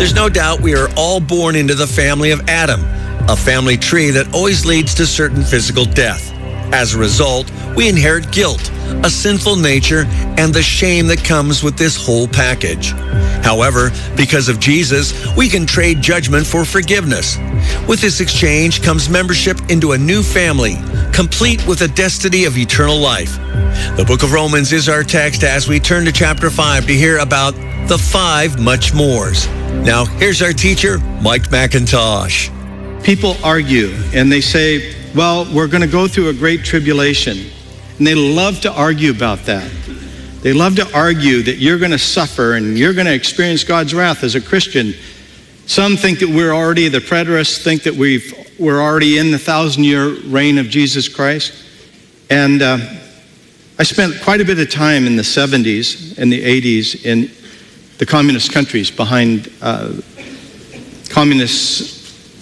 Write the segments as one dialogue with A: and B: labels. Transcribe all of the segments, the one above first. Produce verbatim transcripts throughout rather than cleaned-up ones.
A: There's no doubt we are all born into the family of Adam, a family tree that always leads to certain physical death. As a result, we inherit guilt, a sinful nature, and the shame that comes with this whole package. However, because of Jesus, we can trade judgment for forgiveness. With this exchange comes membership into a new family, complete with a destiny of eternal life. The book of Romans is our text as we turn to chapter five to hear about the five much mores. Now, here's our teacher, Mike McIntosh.
B: People argue and they say, well, we're going to go through a great tribulation. And they love to argue about that. They love to argue that you're going to suffer and you're going to experience God's wrath as a Christian. Some think that we're already, the preterists think that we've, we're already in the thousand-year reign of Jesus Christ. And uh, I spent quite a bit of time in the seventies and the eighties in the communist countries behind uh, communist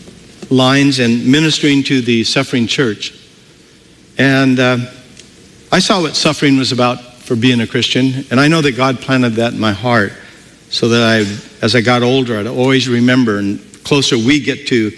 B: lines and ministering to the suffering church. And uh, I saw what suffering was about for being a Christian, and I know that God planted that in my heart so that I, as I got older, I'd always remember, and the closer we get to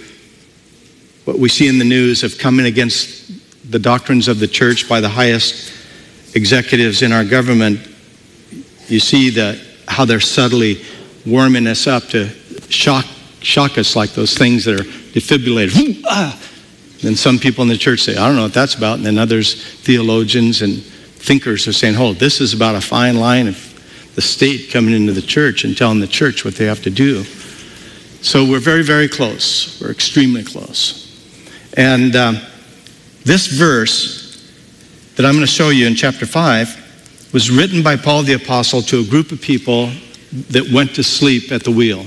B: what we see in the news of coming against the doctrines of the church by the highest executives in our government, you see that how they're subtly warming us up to shock shock us like those things that are defibrillators. And some people in the church say, I don't know what that's about. And then others, theologians and thinkers, are saying, oh, this is about a fine line of the state coming into the church and telling the church what they have to do. So we're very, very close. We're extremely close. And um, this verse that I'm going to show you in chapter five was written by Paul the Apostle to a group of people that went to sleep at the wheel.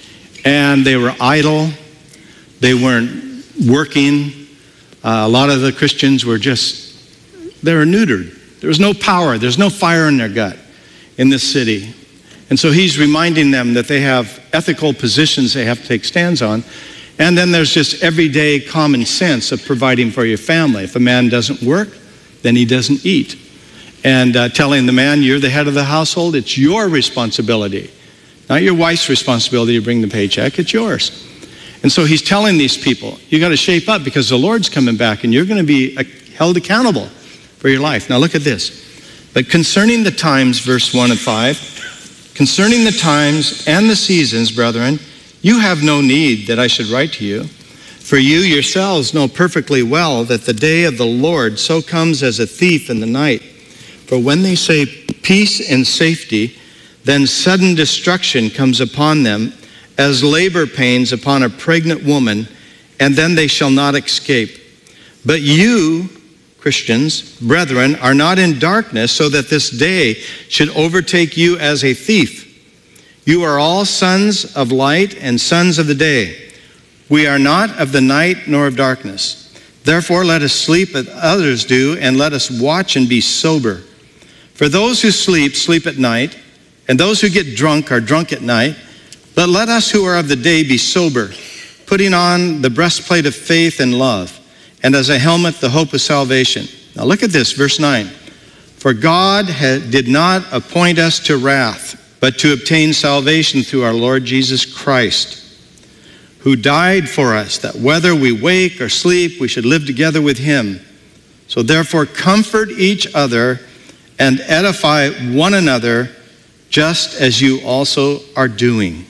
B: And they were idle. They weren't working. Uh, a lot of the Christians were just, they were neutered. There was no power. There's no fire in their gut in this city. And so he's reminding them that they have ethical positions they have to take stands on. And then there's just everyday common sense of providing for your family. If a man doesn't work, then he doesn't eat. And uh, telling the man, you're the head of the household, it's your responsibility. Not your wife's responsibility to bring the paycheck, it's yours. And so he's telling these people, you got to shape up because the Lord's coming back and you're going to be held accountable for your life. Now look at this. But concerning the times, verse one and five, concerning the times and the seasons, brethren, you have no need that I should write to you. For you yourselves know perfectly well that the day of the Lord so comes as a thief in the night. For when they say peace and safety, then sudden destruction comes upon them as labor pains upon a pregnant woman, and then they shall not escape. But you, Christians, brethren, are not in darkness so that this day should overtake you as a thief. You are all sons of light and sons of the day. We are not of the night nor of darkness. Therefore let us sleep as others do, and let us watch and be sober. For those who sleep, sleep at night, and those who get drunk are drunk at night. But let us who are of the day be sober, putting on the breastplate of faith and love, and as a helmet the hope of salvation. Now look at this, verse nine. For God had, did not appoint us to wrath, but to obtain salvation through our Lord Jesus Christ, who died for us, that whether we wake or sleep, we should live together with him. So therefore comfort each other and edify one another, just as you also are doing.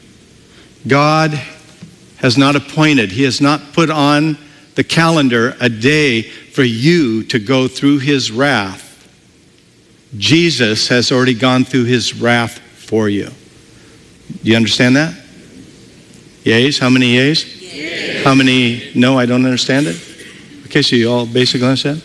B: God has not appointed, he has not put on the calendar a day for you to go through his wrath. Jesus has already gone through his wrath for you. Do you understand that? Yays? How many yays? Yays. How many no, I don't understand it? Okay, so you all basically understand?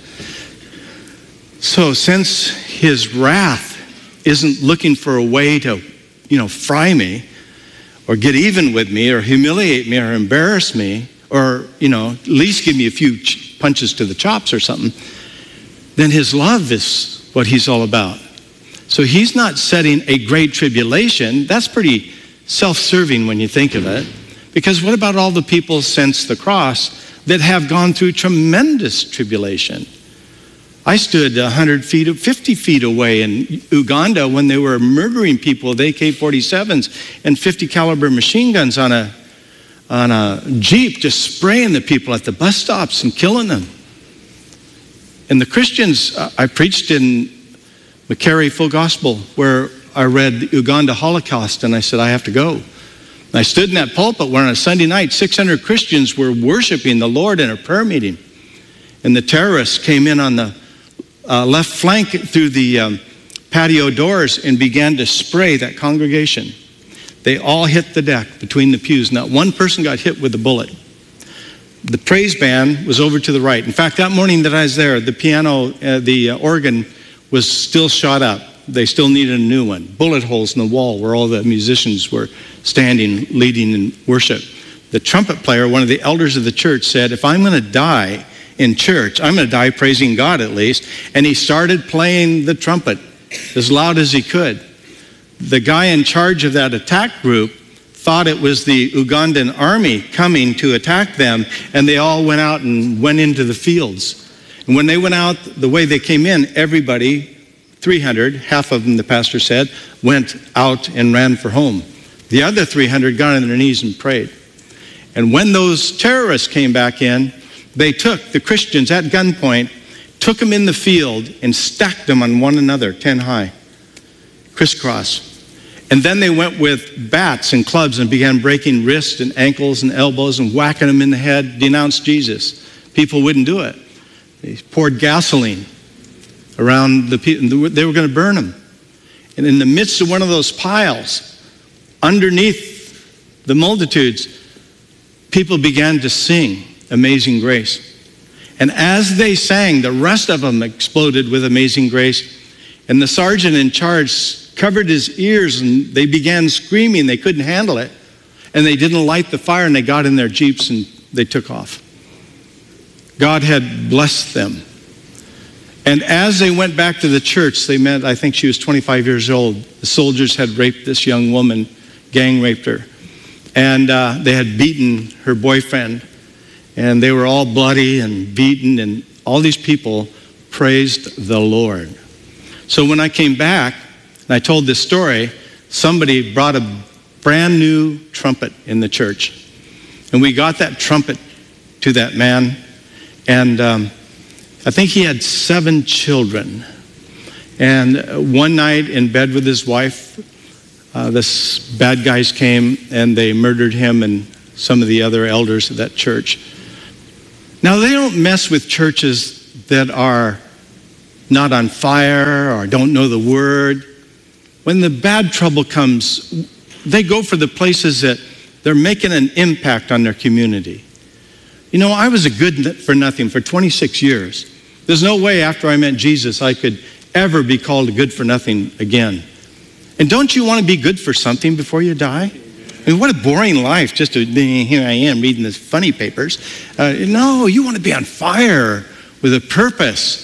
B: So since his wrath isn't looking for a way to, you know, fry me or get even with me or humiliate me or embarrass me or, you know, at least give me a few ch- punches to the chops or something, then his love is what he's all about. So he's not setting a great tribulation. That's pretty self-serving when you think of it. Because what about all the people since the cross that have gone through tremendous tribulation? I stood one hundred feet, fifty feet away in Uganda when they were murdering people with A K forty-sevens and fifty caliber machine guns on a, on a Jeep, just spraying the people at the bus stops and killing them. And the Christians, I preached in McCary Full Gospel, where I read the Uganda Holocaust, and I said, I have to go. And I stood in that pulpit where on a Sunday night, six hundred Christians were worshiping the Lord in a prayer meeting. And the terrorists came in on the uh, left flank through the um, patio doors and began to spray that congregation. They all hit the deck between the pews. Not one person got hit with a bullet. The praise band was over to the right. In fact, that morning that I was there, the piano, uh, the uh, organ was still shot up. They still needed a new one. Bullet holes in the wall where all the musicians were standing, leading in worship. The trumpet player, one of the elders of the church, said, if I'm going to die in church, I'm going to die praising God at least. And he started playing the trumpet as loud as he could. The guy in charge of that attack group thought it was the Ugandan army coming to attack them, and they all went out and went into the fields. And when they went out, the way they came in, everybody, three hundred, half of them, the pastor said, went out and ran for home. The other three hundred got on their knees and prayed. And when those terrorists came back in, they took the Christians at gunpoint, took them in the field, and stacked them on one another, ten high, crisscross. And then they went with bats and clubs and began breaking wrists and ankles and elbows and whacking them in the head, denounced Jesus. People wouldn't do it. They poured gasoline around the people. They were going to burn them. And in the midst of one of those piles, underneath the multitudes, people began to sing Amazing Grace. And as they sang, the rest of them exploded with Amazing Grace. And the sergeant in charge covered his ears, and they began screaming. They couldn't handle it. And they didn't light the fire, and they got in their Jeeps and they took off. God had blessed them. And as they went back to the church, they met, I think she was twenty-five years old. The soldiers had raped this young woman, gang raped her. And uh, they had beaten her boyfriend. And they were all bloody and beaten, and all these people praised the Lord. So when I came back, and I told this story, somebody brought a brand new trumpet in the church. And we got that trumpet to that man. And um, I think he had seven children. And one night in bed with his wife, uh, this bad guys came and they murdered him and some of the other elders of that church. Now, they don't mess with churches that are not on fire or don't know the word. When the bad trouble comes, they go for the places that they're making an impact on their community. You know, I was a good for nothing for twenty-six years. There's no way after I met Jesus I could ever be called a good for nothing again. And don't you want to be good for something before you die? I mean, what a boring life just to be, here I am reading the funny papers. Uh, no, you want to be on fire with a purpose.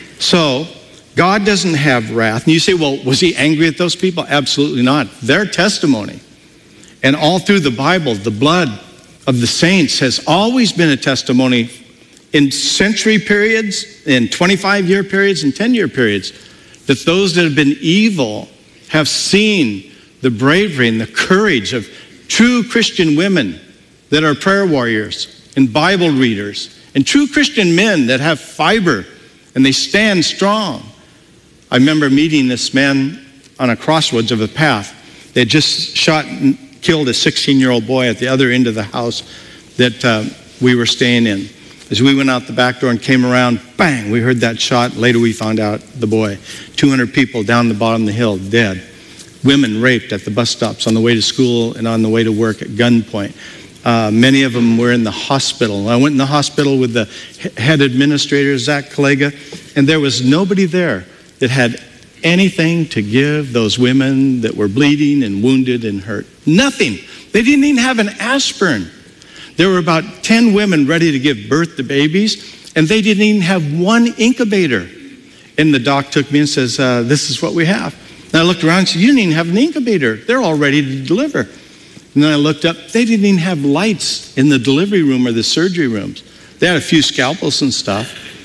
B: So, God doesn't have wrath. And you say, well, was he angry at those people? Absolutely not. Their testimony. And all through the Bible, the blood of the saints has always been a testimony in century periods, in twenty-five year periods, and ten year periods, that those that have been evil have seen the bravery and the courage of true Christian women that are prayer warriors and Bible readers, and true Christian men that have fiber and they stand strong. I remember meeting this man on a crossroads of a path. They had just shot and killed a sixteen-year-old boy at the other end of the house that uh, we were staying in. As we went out the back door and came around, bang, we heard that shot. Later we found out the boy. two hundred people down the bottom of the hill, dead. Women raped at the bus stops on the way to school and on the way to work at gunpoint. Uh, many of them were in the hospital. I went in the hospital with the head administrator, Zach Kalega, and there was nobody there that had anything to give those women that were bleeding and wounded and hurt. Nothing. They didn't even have an aspirin. There were about ten women ready to give birth to babies, and they didn't even have one incubator. And the doc took me and says, uh, this is what we have. And I looked around and said, you didn't even have an incubator. They're all ready to deliver. And then I looked up, they didn't even have lights in the delivery room or the surgery rooms. They had a few scalpels and stuff.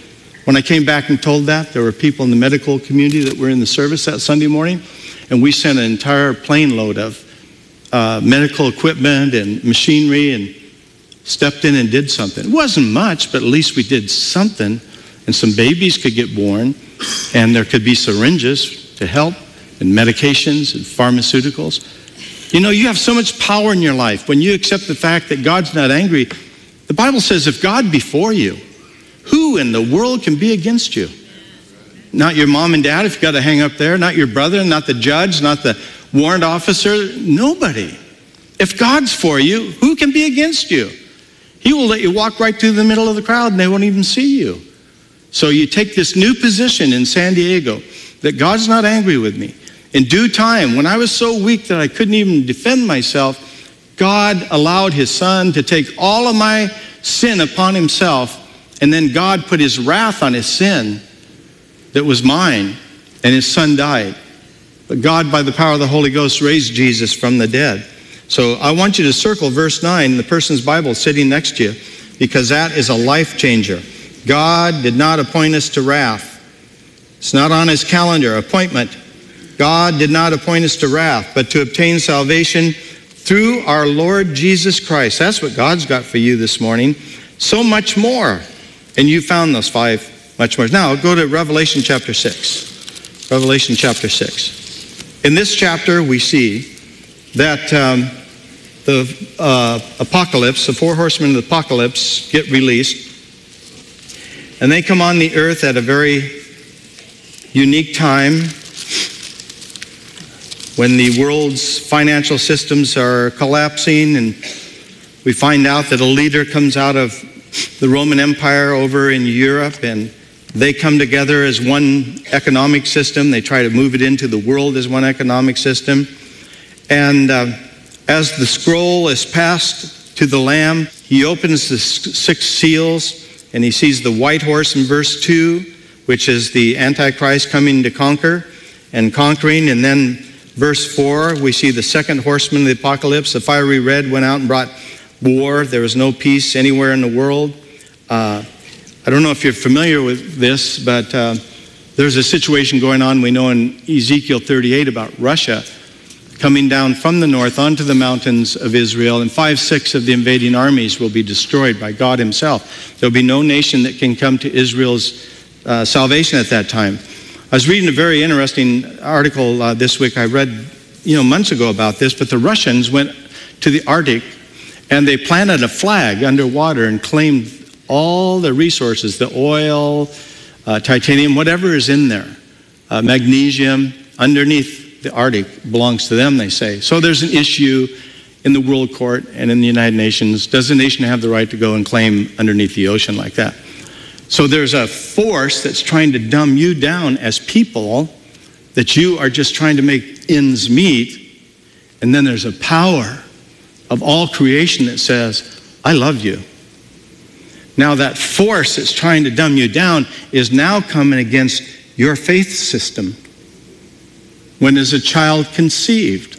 B: When I came back and told that, there were people in the medical community that were in the service that Sunday morning, and we sent an entire plane load of uh, medical equipment and machinery and stepped in and did something. It wasn't much, but at least we did something, and some babies could get born, and there could be syringes to help, and medications and pharmaceuticals. You know, you have so much power in your life when you accept the fact that God's not angry. The Bible says if God be for you, who in the world can be against you? Not your mom and dad, if you got to hang up there, not your brother, not the judge, not the warrant officer, nobody. If God's for you, who can be against you? He will let you walk right through the middle of the crowd and they won't even see you. So you take this new position in San Diego that God's not angry with me. In due time, when I was so weak that I couldn't even defend myself, God allowed his son to take all of my sin upon himself, and then God put his wrath on his sin that was mine, and his son died. But God, by the power of the Holy Ghost, raised Jesus from the dead. So I want you to circle verse nine in the person's Bible sitting next to you, because that is a life changer. God did not appoint us to wrath. It's not on his calendar, appointment. God did not appoint us to wrath, but to obtain salvation through our Lord Jesus Christ. That's what God's got for you this morning. So much more. And you found those five much more. Now, go to Revelation chapter six. Revelation chapter six. In this chapter, we see that um, the uh, apocalypse, the four horsemen of the apocalypse get released. And they come on the earth at a very unique time when the world's financial systems are collapsing, and we find out that a leader comes out of the Roman Empire over in Europe, and they come together as one economic system. They try to move it into the world as one economic system. And uh, as the scroll is passed to the Lamb, he opens the six seals, and he sees the white horse in verse two, which is the Antichrist coming to conquer and conquering. And then verse four, we see the second horseman of the apocalypse. The fiery red went out and brought war. There was no peace anywhere in the world. Uh, I don't know if you're familiar with this, but uh, there's a situation going on, we know in Ezekiel thirty-eight, about Russia coming down from the north onto the mountains of Israel, and five, six of the invading armies will be destroyed by God himself. There'll be no nation that can come to Israel's uh, salvation at that time. I was reading a very interesting article uh, this week. I read, you know, months ago about this, but the Russians went to the Arctic and they planted a flag underwater and claimed all the resources, the oil, uh, titanium, whatever is in there, uh, magnesium, underneath the Arctic belongs to them, they say. So there's an issue in the World Court and in the United Nations. Does a nation have the right to go and claim underneath the ocean like that? So there's a force that's trying to dumb you down as people, that you are just trying to make ends meet. And then there's a power of all creation that says, I love you. Now that force that's trying to dumb you down is now coming against your faith system. When is a child conceived?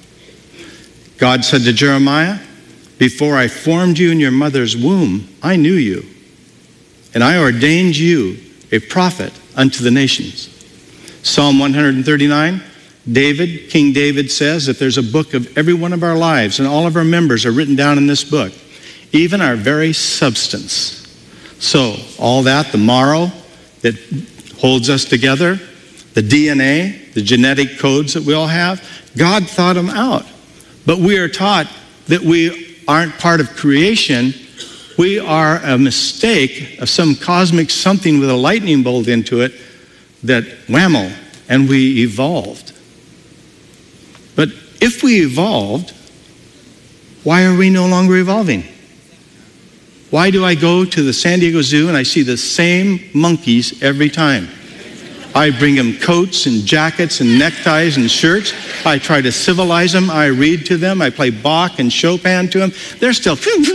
B: God said to Jeremiah, before I formed you in your mother's womb, I knew you. And I ordained you a prophet unto the nations. Psalm one thirty-nine, David, King David says that there's a book of every one of our lives, and all of our members are written down in this book, even our very substance. So all that, the marrow that holds us together, the D N A, the genetic codes that we all have, God thought them out. But we are taught that we aren't part of creation. We are a mistake of some cosmic something with a lightning bolt into it that whammo, and we evolved. But if we evolved, why are we no longer evolving? Why do I go to the San Diego Zoo and I see the same monkeys every time? I bring them coats and jackets and neckties and shirts. I try to civilize them. I read to them. I play Bach and Chopin to them. They're still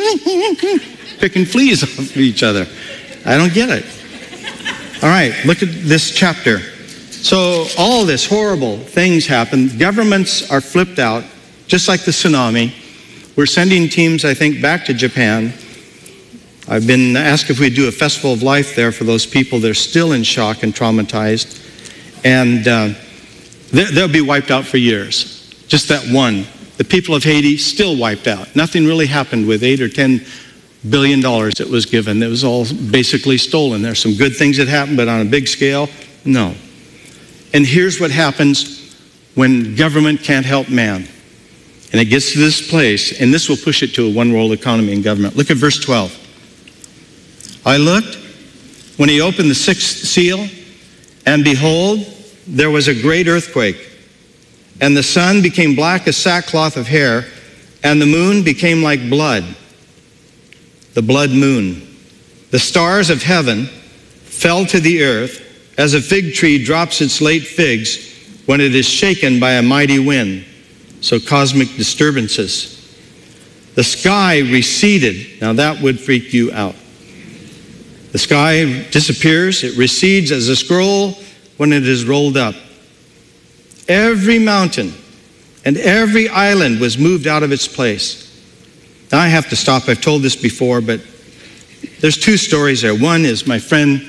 B: picking fleas off of each other. I don't get it. All right, look at this chapter. So all this horrible things happen. Governments are flipped out, just like the tsunami. We're sending teams, I think, back to Japan. I've been asked if we'd do a festival of life there for those people that are still in shock and traumatized. And uh, they'll be wiped out for years. Just that one. The people of Haiti still wiped out. Nothing really happened with eight or ten billion dollars that was given. It was all basically stolen. There's some good things that happened, but on a big scale, no. And here's what happens when government can't help man. And it gets to this place, and this will push it to a one-world economy and government. Look at verse twelve. I looked when he opened the sixth seal, and behold, there was a great earthquake. And the sun became black as sackcloth of hair, and the moon became like blood, the blood moon. The stars of heaven fell to the earth as a fig tree drops its late figs when it is shaken by a mighty wind. So cosmic disturbances. The sky receded. Now that would freak you out. The sky disappears. It recedes as a scroll when it is rolled up. Every mountain and every island was moved out of its place. Now I have to stop. I've told this before, but there's two stories there. One is my friend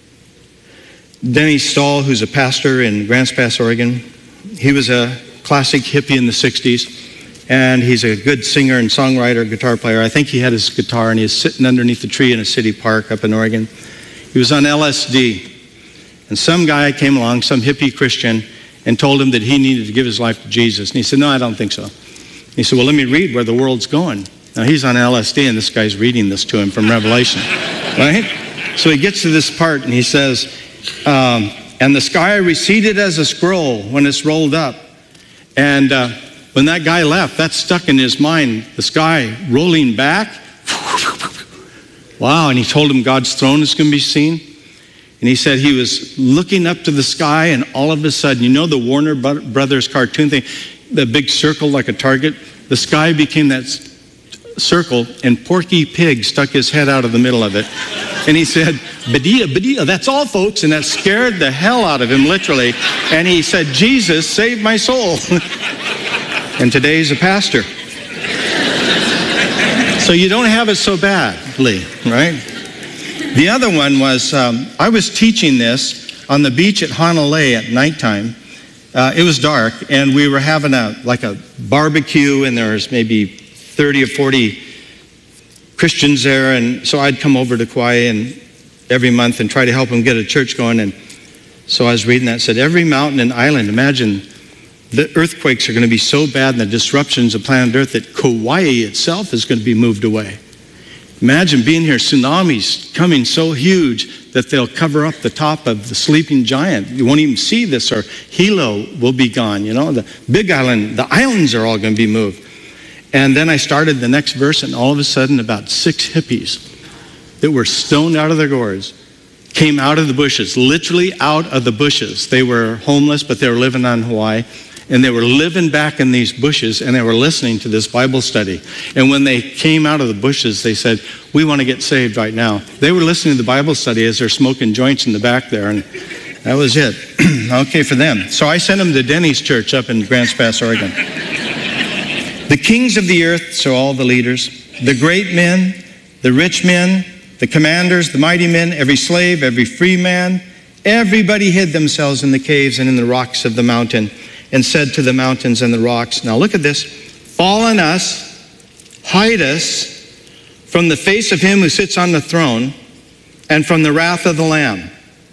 B: Denny Stahl, who's a pastor in Grants Pass, Oregon. He was a classic hippie in the sixties, and he's a good singer and songwriter, guitar player. I think he had his guitar, and he was sitting underneath a tree in a city park up in Oregon. He was on L S D, and some guy came along, some hippie Christian, and told him that he needed to give his life to Jesus. And he said, no, I don't think so. He said, well, let me read where the world's going. Now, he's on L S D, and this guy's reading this to him from Revelation, right? So he gets to this part, and he says, um, and the sky receded as a scroll when it's rolled up. And uh, when that guy left, that stuck in his mind, the sky rolling back. Wow, and he told him God's throne is going to be seen. And he said he was looking up to the sky, and all of a sudden, you know the Warner Brothers cartoon thing, the big circle like a target? The sky became that circle, and Porky Pig stuck his head out of the middle of it. And he said, Badia, Badia, that's all, folks. And that scared the hell out of him, literally. And he said, Jesus, save my soul. And today he's a pastor. So you don't have it so badly, right? The other one was, um, I was teaching this on the beach at Honolulu at nighttime. Uh, it was dark, and we were having a like a barbecue, and there was maybe thirty or forty Christians there, and so I'd come over to Kauai and every month and try to help them get a church going. And so I was reading that, it said, every mountain and island, imagine the earthquakes are going to be so bad and the disruptions of planet Earth that Kauai itself is going to be moved away. Imagine being here, tsunamis coming so huge that they'll cover up the top of the sleeping giant. You won't even see this, or Hilo will be gone, you know. The big island, the islands are all going to be moved. And then I started the next verse, and all of a sudden about six hippies that were stoned out of their gourds came out of the bushes, literally out of the bushes. They were homeless, but they were living on Hawaii. And they were living back in these bushes, and they were listening to this Bible study. And when they came out of the bushes, they said, we want to get saved right now. They were listening to the Bible study as they're smoking joints in the back there, and that was it. Okay for them. So I sent them to Denny's church up in Grants Pass, Oregon. The kings of the earth, so all the leaders, the great men, the rich men, the commanders, the mighty men, every slave, every free man, everybody hid themselves in the caves and in the rocks of the mountain, and said to the mountains and the rocks, now look at this, fall on us, hide us from the face of him who sits on the throne and from the wrath of the Lamb.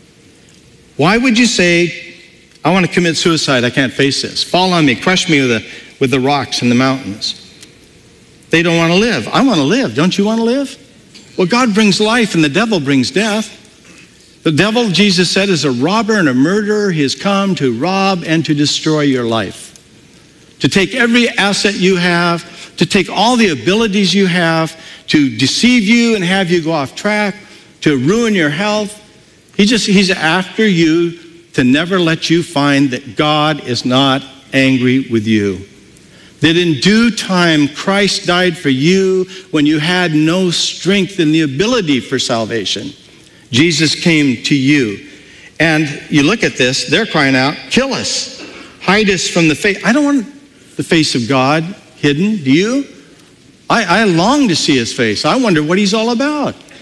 B: Why would you say, I want to commit suicide, I can't face this. Fall on me, crush me with the, with the rocks and the mountains. They don't want to live. I want to live. Don't you want to live? Well, God brings life and the devil brings death. The devil, Jesus said, is a robber and a murderer. He has come to rob and to destroy your life. To take every asset you have, to take all the abilities you have, to deceive you and have you go off track, to ruin your health. He just, he's after you to never let you find that God is not angry with you. That in due time, Christ died for you when you had no strength and the ability for salvation. Jesus came to you. And you look at this, they're crying out, kill us, hide us from the face. I don't want the face of God hidden, do you? I, I long to see his face. I wonder what he's all about.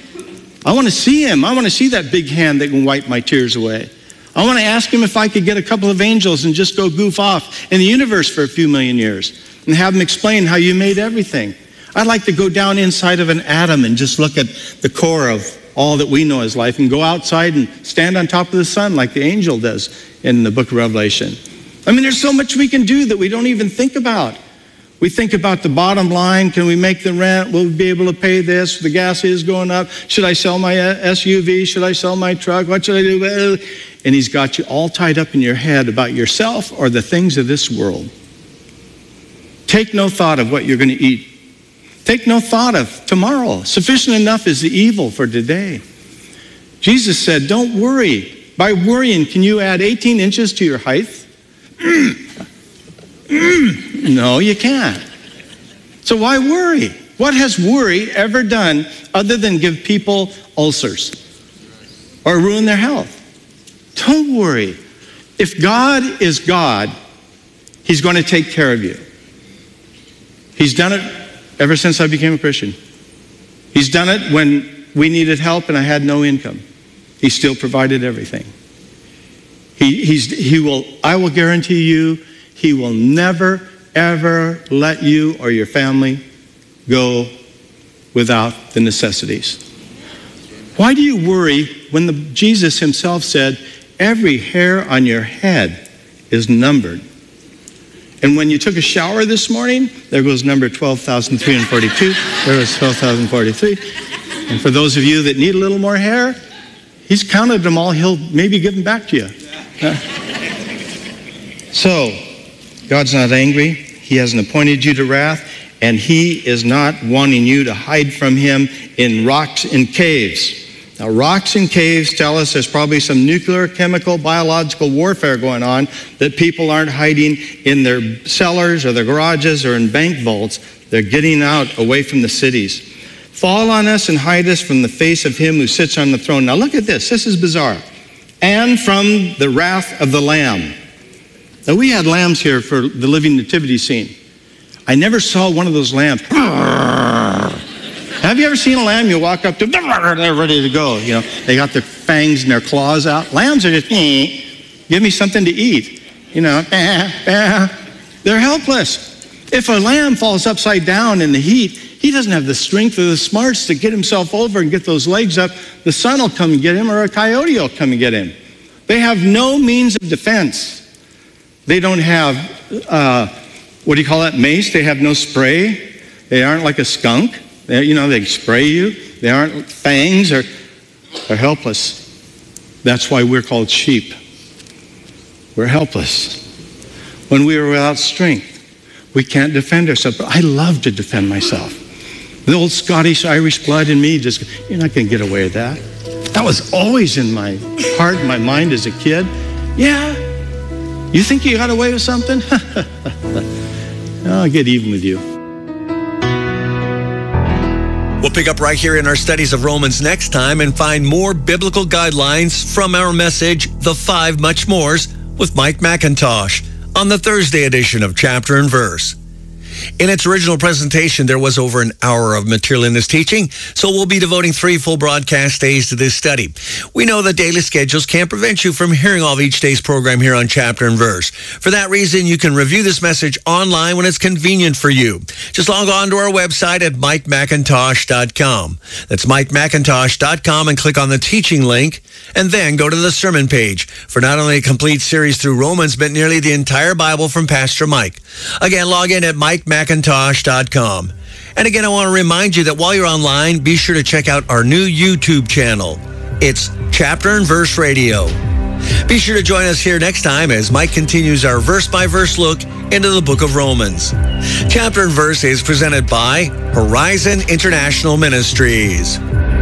B: I want to see him. I want to see that big hand that can wipe my tears away. I want to ask him if I could get a couple of angels and just go goof off in the universe for a few million years and have him explain how you made everything. I'd like to go down inside of an atom and just look at the core of all that we know as life and go outside and stand on top of the sun like the angel does in the book of Revelation. I mean, there's so much we can do that we don't even think about. We think about the bottom line. Can we make the rent? Will we be able to pay this? The gas is going up. Should I sell my S U V? Should I sell my truck? What should I do? And he's got you all tied up in your head about yourself or the things of this world. Take no thought of what you're going to eat. Take no thought of tomorrow. Sufficient enough is the evil for today. Jesus said, don't worry. By worrying, can you add eighteen inches to your height? No, you can't. So why worry? What has worry ever done other than give people ulcers or ruin their health? Don't worry. If God is God, he's going to take care of you. He's done it ever since I became a Christian. He's done it when we needed help and I had no income. He still provided everything. He, he's, he will, I will guarantee you, he will never, ever let you or your family go without the necessities. Why do you worry when the, Jesus himself said, every hair on your head is numbered? And when you took a shower this morning, there goes number twelve thousand three hundred forty-two. There was twelve thousand forty-three. And for those of you that need a little more hair, he's counted them all. He'll maybe give them back to you. Uh, so, God's not angry. He hasn't appointed you to wrath. And he is not wanting you to hide from him in rocks and caves. Now, rocks and caves tell us there's probably some nuclear, chemical, biological warfare going on that people aren't hiding in their cellars or their garages or in bank vaults. They're getting out away from the cities. Fall on us and hide us from the face of him who sits on the throne. Now look at this. This is bizarre. And from the wrath of the Lamb. Now we had lambs here for the living nativity scene. I never saw one of those lambs. Have you ever seen a lamb? You walk up to them, they're ready to go. You know, they got their fangs and their claws out. Lambs are just, eh, give me something to eat. You know, eh, eh. They're helpless. If a lamb falls upside down in the heat, he doesn't have the strength or the smarts to get himself over and get those legs up. The sun will come and get him, or a coyote will come and get him. They have no means of defense. They don't have, uh, what do you call that, mace? They have no spray. They aren't like a skunk. They, you know, they spray you. They aren't fangs. Or they're helpless. That's why we're called sheep. We're helpless. When we are without strength, we can't defend ourselves. But I love to defend myself. The old Scottish, Irish blood in me just, you're not going to get away with that. That was always in my heart and my mind as a kid. Yeah, you think you got away with something? I'll get even with you.
A: We'll pick up right here in our studies of Romans next time and find more biblical guidelines from our message, The Five Much Mores, with Mike McIntosh on the Thursday edition of Chapter and Verse. In its original presentation, there was over an hour of material in this teaching, so we'll be devoting three full broadcast days to this study. We know that daily schedules can't prevent you from hearing all of each day's program here on Chapter and Verse. For that reason, you can review this message online when it's convenient for you. Just log on to our website at mike macintosh dot com. That's mike macintosh dot com and click on the teaching link, and then go to the sermon page for not only a complete series through Romans, but nearly the entire Bible from Pastor Mike. Again, log in at mike macintosh dot com. And again, I want to remind you that while you're online, be sure to check out our new YouTube channel. It's Chapter and Verse Radio. Be sure to join us here next time as Mike continues our verse-by-verse look into the book of Romans. Chapter and Verse is presented by Horizon International Ministries.